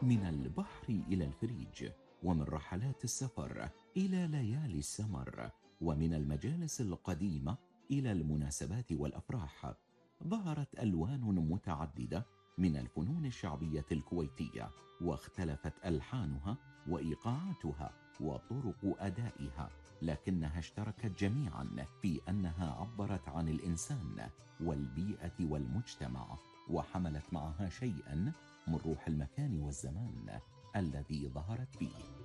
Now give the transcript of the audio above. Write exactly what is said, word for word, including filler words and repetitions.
من البحر إلى الفريج، ومن رحلات السفر إلى ليالي السمر، ومن المجالس القديمة إلى المناسبات والأفراح، ظهرت ألوان متعددة من الفنون الشعبية الكويتية، واختلفت ألحانها وإيقاعاتها وطرق أدائها، لكنها اشتركت جميعا في أنها عبرت عن الإنسان والبيئة والمجتمع، وحملت معها شيئا من روح المكان والزمان الذي ظهرت فيه.